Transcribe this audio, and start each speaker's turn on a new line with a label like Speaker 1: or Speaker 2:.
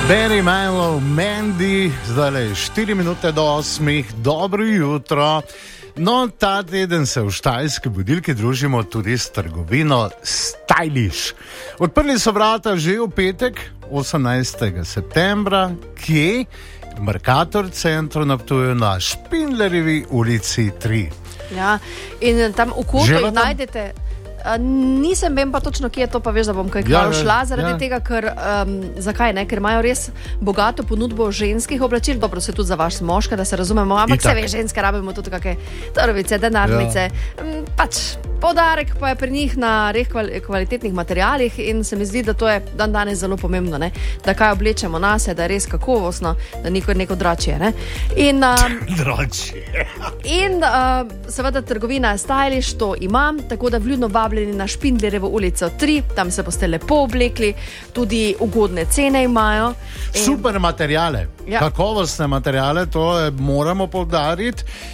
Speaker 1: Barry Manilow, Mandy, zdaj le 4 minute do 8, dobro jutro. No, ta teden se v štajerski budilki družimo tudi s trgovino Stylish. Odprli so vrata že v petek, 18. septembra, kje? V Mercator centru na Ptuju na Špindlerjevi ulici 3.
Speaker 2: Ja, in tam v kotu jih najdete. Nisem vem pa točno, kje je to, pa veš, da bom kaj kmalo šla zaradi tega, ker, zakaj ne, ker imajo res bogato ponudbo ženskih oblačil, dobro se tudi za vaš moška, da se razumemo, ampak se ve, ženske rabimo tudi kakšne torbice, denarnice, pač poudarek pa je pri njih na res kvalitetnih materialih in se mi zdi, da to je dan danes zelo pomembno, ne? Da kaj oblečemo nase, da je res kakovostno, da ni kot neko dračje, ne? In,
Speaker 1: dračje.
Speaker 2: In seveda trgovina Stylish to ima, tako da vljudno vabljeni na Špindlerjevo ulico 3, tam se boste lepo oblekli, tudi ugodne cene imajo.
Speaker 1: Super materijale, kakovostne materijale, to moramo poudariti